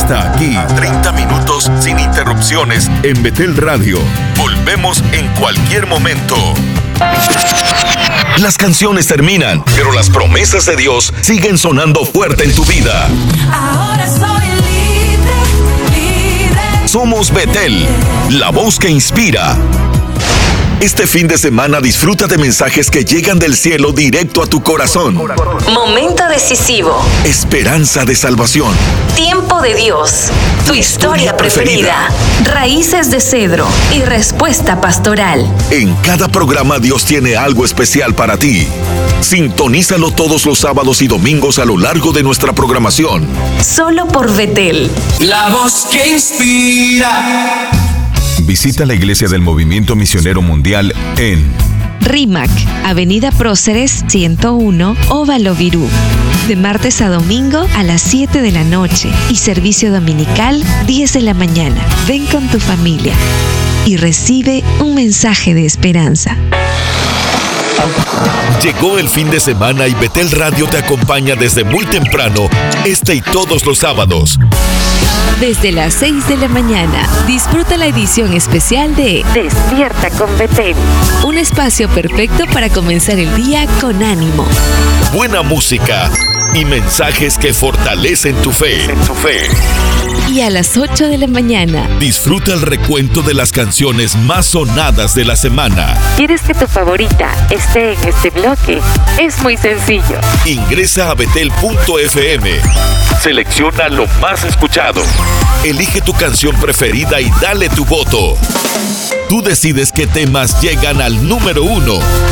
Hasta aquí, 30 minutos sin interrupciones en Betel Radio. Volvemos en cualquier momento. Las canciones terminan, pero las promesas de Dios siguen sonando fuerte en tu vida. Ahora soy libre. Somos Betel, la voz que inspira. Este fin de semana disfruta de mensajes que llegan del cielo directo a tu corazón. Momento decisivo. Esperanza de salvación. Tiempo de Dios. Tu historia preferida. Raíces de cedro y respuesta pastoral. En cada programa Dios tiene algo especial para ti. Sintonízalo todos los sábados y domingos a lo largo de nuestra programación. Solo por Betel. La voz que inspira. Visita la iglesia del Movimiento Misionero Mundial en RIMAC, Avenida Próceres 101, Óvalo Virú. De martes a domingo a las 7 de la noche y servicio dominical 10 de la mañana. Ven con tu familia y recibe un mensaje de esperanza. Llegó el fin de semana y Betel Radio te acompaña desde muy temprano, este y todos los sábados. Desde las 6 de la mañana, disfruta la edición especial de Despierta con Betel. Un espacio perfecto para comenzar el día con ánimo. Buena música y mensajes que fortalecen tu fe. Y a las 8 de la mañana, disfruta el recuento de las canciones más sonadas de la semana. ¿Quieres que tu favorita esté en este bloque? Es muy sencillo. Ingresa a betel.fm. Selecciona lo más escuchado. Elige tu canción preferida y dale tu voto. Tú decides qué temas llegan al número 1.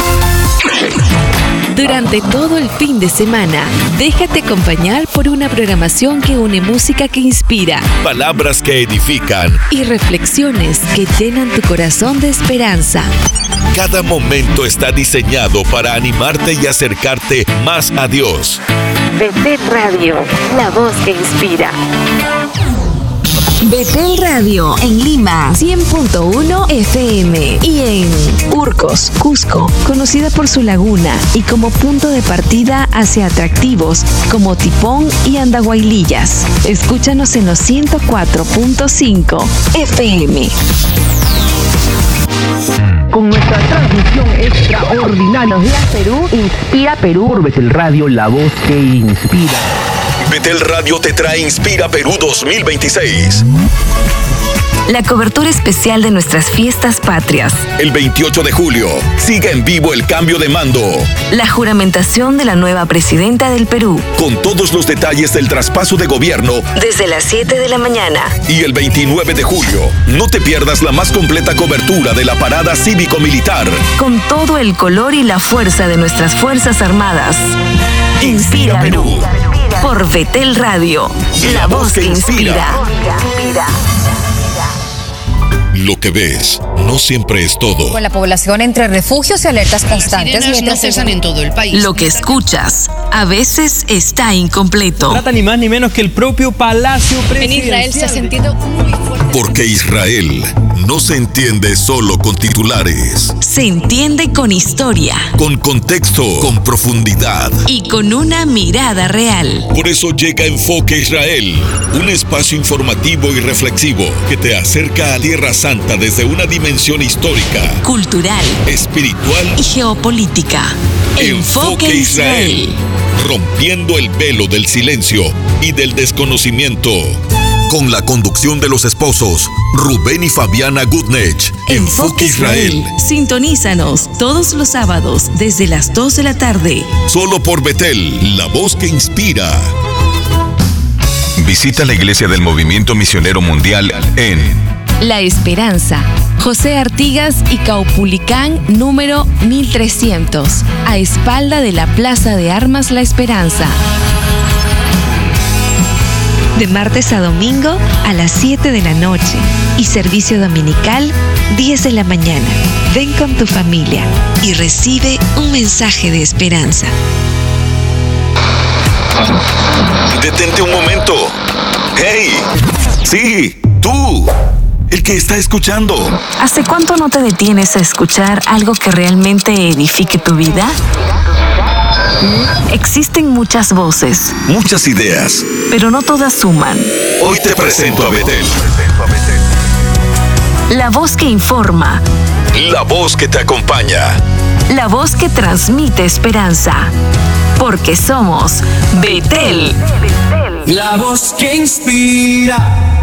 Durante todo el fin de semana, déjate acompañar por una programación que une música que inspira, palabras que edifican y reflexiones que llenan tu corazón de esperanza. Cada momento está diseñado para animarte y acercarte más a Dios. Betel Radio, la voz que inspira. Betel Radio en Lima 100.1 FM y en Urcos, Cusco, conocida por su laguna y como punto de partida hacia atractivos como Tipón y Andahuaylillas. Escúchanos en los 104.5 FM. Con nuestra transmisión extraordinaria de Perú, Inspira Perú por Betel Radio, la voz que inspira. Betel Radio te trae Inspira Perú 2026. La cobertura especial de nuestras fiestas patrias. El 28 de julio, sigue en vivo el cambio de mando. La juramentación de la nueva presidenta del Perú. Con todos los detalles del traspaso de gobierno. Desde las 7 de la mañana. Y el 29 de julio, no te pierdas la más completa cobertura de la parada cívico-militar. Con todo el color y la fuerza de nuestras Fuerzas Armadas. Inspira Perú. Por Betel Radio, la voz que inspira. Lo que ves no siempre es todo. Con la población entre refugios y alertas constantes. No cesan en todo el país. Lo que escuchas a veces está incompleto. Trata ni más ni menos que el propio Palacio Presidencial. En Israel se ha sentido muy fuerte. Porque Israel no se entiende solo con titulares. Se entiende con historia. Con contexto, con profundidad. Y con una mirada real. Por eso llega Enfoque Israel, un espacio informativo y reflexivo que te acerca a Tierra Santa desde una dimensión histórica, cultural, espiritual y geopolítica. Enfoque Israel, rompiendo el velo del silencio y del desconocimiento. Con la conducción de los esposos Rubén y Fabiana Gutnech. Enfoque Israel. Sintonízanos todos los sábados desde las 2 de la tarde. Solo por Betel, la voz que inspira. Visita la iglesia del Movimiento Misionero Mundial en La Esperanza, José Artigas y Caupulicán, número 1300, a espalda de la Plaza de Armas La Esperanza. De martes a domingo a las 7 de la noche y servicio dominical 10 de la mañana. Ven con tu familia y recibe un mensaje de esperanza. Detente un momento. ¡Hey! Sí, tú. El que está escuchando. ¿Hace cuánto no te detienes a escuchar algo que realmente edifique tu vida? Existen muchas voces, muchas ideas. pero no todas suman. Hoy te presento a Betel, La voz que informa, la voz que te acompaña. la voz que transmite esperanza. Porque somos Betel. La voz que inspira.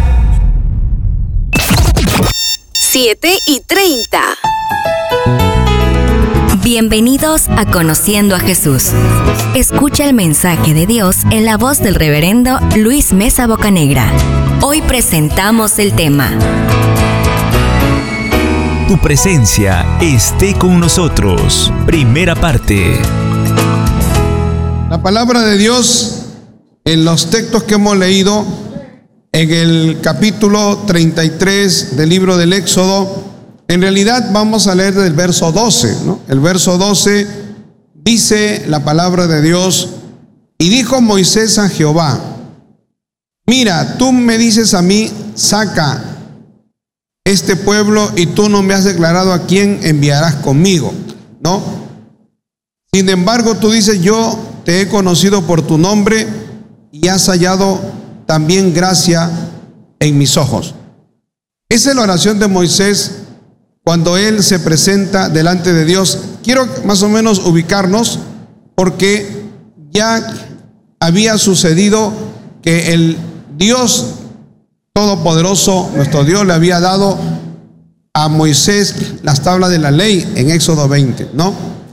7:30. Bienvenidos a Conociendo a Jesús. Escucha el mensaje de Dios en la voz del reverendo Luis Mesa Bocanegra. Hoy presentamos el tema: Tu presencia esté con nosotros. Primera parte. La palabra de Dios en los textos que hemos leído en el capítulo 33 del libro del Éxodo. En realidad vamos a leer del verso 12, ¿no? El verso 12 dice la palabra de Dios: y dijo Moisés a Jehová: mira, tú me dices a mí, saca este pueblo, y tú no me has declarado a quién enviarás conmigo, ¿no? Sin embargo, tú dices: yo te he conocido por tu nombre y has hallado también gracia en mis ojos. Esa es la oración de Moisés cuando él se presenta delante de Dios. Quiero más o menos ubicarnos, porque ya había sucedido que el Dios Todopoderoso, nuestro Dios, le había dado a Moisés las tablas de la ley en Éxodo 20, ¿no?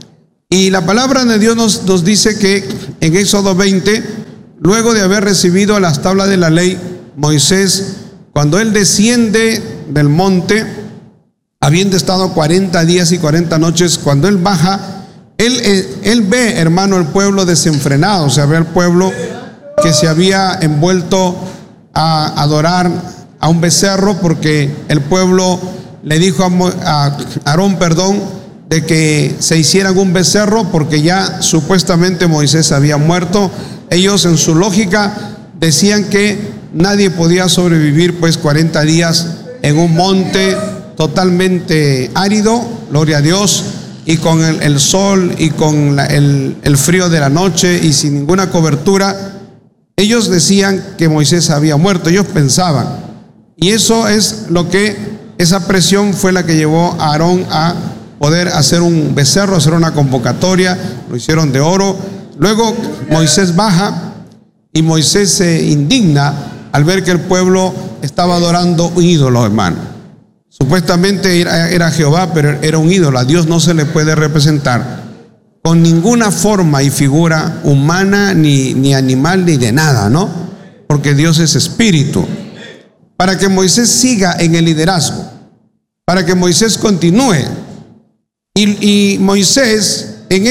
Y la palabra de Dios nos dice que en Éxodo 20, luego de haber recibido las tablas de la ley, Moisés, cuando él desciende del monte, habiendo estado 40 días y 40 noches, cuando él baja, él ve, hermano, el pueblo desenfrenado. O sea, ve al pueblo que se había envuelto a adorar a un becerro, porque el pueblo le dijo a Aarón, de que se hicieran un becerro, porque ya supuestamente Moisés había muerto. Ellos, en su lógica, decían que nadie podía sobrevivir pues 40 días en un monte totalmente árido, gloria a Dios, y con el sol y con el frío de la noche y sin ninguna cobertura. Ellos decían que Moisés había muerto, ellos pensaban. Y eso es lo que, esa presión fue la que llevó a Aarón a poder hacer un becerro, hacer una convocatoria. Lo hicieron de oro. Luego Moisés baja y Moisés se indigna al ver que el pueblo estaba adorando un ídolo, hermano. Supuestamente era Jehová, pero era un ídolo. A Dios no se le puede representar con ninguna forma y figura humana, ni animal, ni de nada, ¿no? Porque Dios es espíritu. Para que Moisés siga en el liderazgo, para que Moisés continúe. Y Moisés, en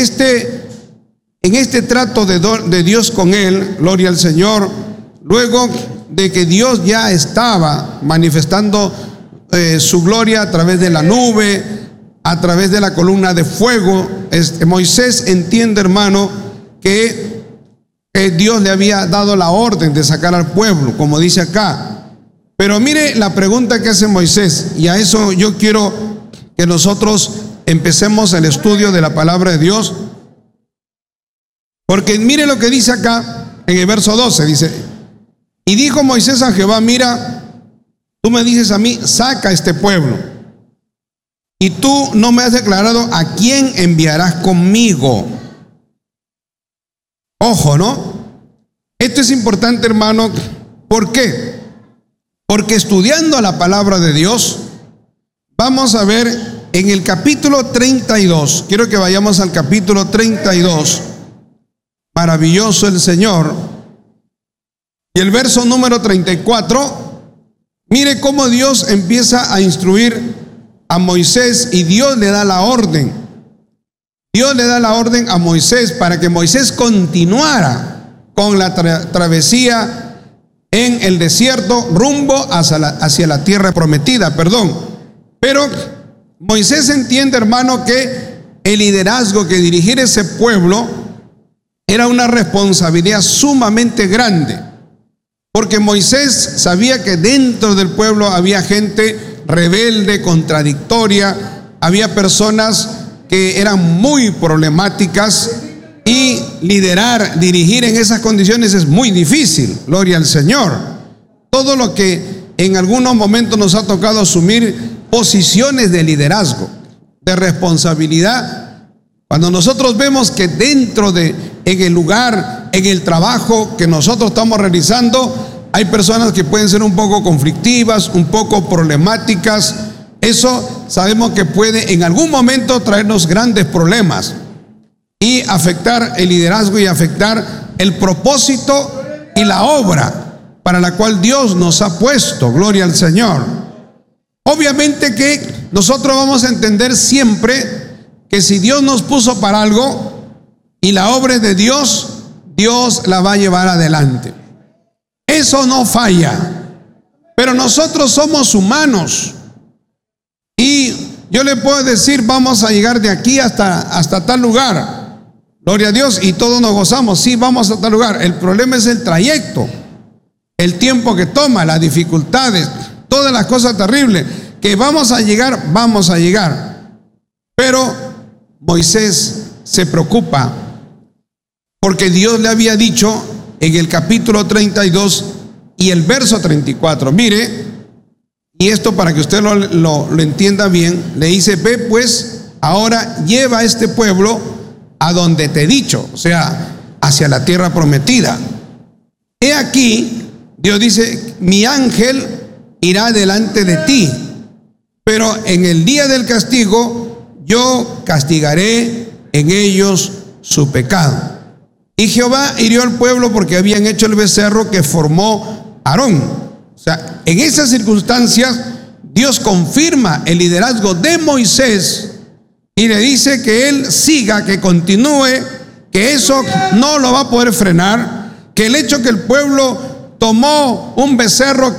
este trato de Dios con él, gloria al Señor, luego de que Dios ya estaba manifestando su gloria a través de la nube, a través de la columna de fuego, Moisés entiende, hermano, que Dios le había dado la orden de sacar al pueblo, como dice acá. Pero mire la pregunta que hace Moisés, y a eso yo quiero que nosotros empecemos el estudio de la palabra de Dios. Porque mire lo que dice acá en el verso 12, dice: y dijo Moisés a Jehová: mira, tú me dices a mí, saca este pueblo, y tú no me has declarado a quién enviarás conmigo. Ojo, ¿no? Esto es importante, hermano. ¿Por qué? Porque estudiando la palabra de Dios, vamos a ver en el capítulo 32. Quiero que vayamos al capítulo 32. Maravilloso el Señor. Y el verso número 34. Mire cómo Dios empieza a instruir a Moisés, y Dios le da la orden. Dios le da la orden a Moisés para que Moisés continuara con la travesía en el desierto rumbo hacia la tierra prometida, Pero Moisés entiende, hermano, que el liderazgo, que dirigir ese pueblo era una responsabilidad sumamente grande, porque Moisés sabía que dentro del pueblo había gente rebelde, contradictoria, había personas que eran muy problemáticas, Y liderar, dirigir en esas condiciones es muy difícil, gloria al Señor. Todo lo que en algunos momentos nos ha tocado asumir posiciones de liderazgo, de responsabilidad. Cuando nosotros vemos que en el lugar, en el trabajo que nosotros estamos realizando, hay personas que pueden ser un poco conflictivas, un poco problemáticas, eso sabemos que puede en algún momento traernos grandes problemas y afectar el liderazgo y afectar el propósito y la obra para la cual Dios nos ha puesto. Gloria al Señor. Obviamente que nosotros vamos a entender siempre que si Dios nos puso para algo y la obra es de Dios, Dios la va a llevar adelante. Eso no falla. Pero nosotros somos humanos. Y yo le puedo decir, vamos a llegar de aquí hasta tal lugar. Gloria a Dios, y todos nos gozamos. Sí, vamos a tal lugar. El problema es el trayecto, el tiempo que toma, las dificultades, todas las cosas terribles. Que vamos a llegar. Pero Moisés se preocupa porque Dios le había dicho en el capítulo 32 y el verso 34. Mire, y esto para que usted lo entienda bien, le dice: ve pues, ahora lleva a este pueblo a donde te he dicho, o sea, hacia la tierra prometida. He aquí, Dios dice, mi ángel irá delante de ti, pero en el día del castigo yo castigaré en ellos su pecado. Y Jehová hirió al pueblo porque habían hecho el becerro que formó Aarón. O sea, en esas circunstancias Dios confirma el liderazgo de Moisés y le dice que él siga, que continúe, que eso no lo va a poder frenar, que el hecho que el pueblo tomó un becerro